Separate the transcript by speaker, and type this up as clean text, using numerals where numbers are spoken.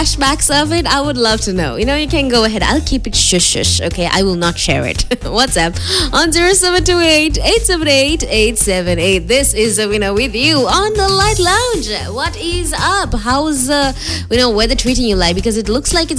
Speaker 1: flashbacks of it? I would love to know. You can go ahead. I'll keep it shush, okay? I will not share it. WhatsApp on 0728 878 878. This is, with you on the Light Lounge. What is up? How's, weather treating you like? Because it looks like it's